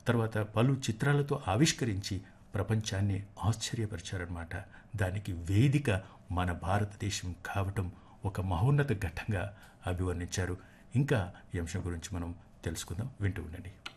తర్వాత పలు చిత్రాలతో ఆవిష్కరించి ప్రపంచాన్ని ఆశ్చర్యపరిచారన్నమాట. దానికి వేదిక మన భారతదేశం కావటం ఒక మహోన్నత ఘట్టంగా అభివర్ణించారు. ఇంకా ఈ అంశం గురించి మనం తెలుసుకుందాం. వింటూ ఉండండి.